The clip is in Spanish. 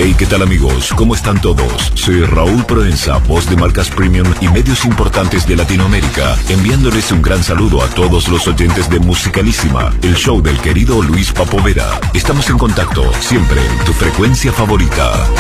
Hey, ¿qué tal amigos? ¿Cómo están todos? Soy Raúl Proenza, voz de marcas premium y medios importantes de Latinoamérica, enviándoles un gran saludo a todos los oyentes de Musicalísima, el show del querido Luis Papo Vera. Estamos en contacto, siempre en tu frecuencia favorita.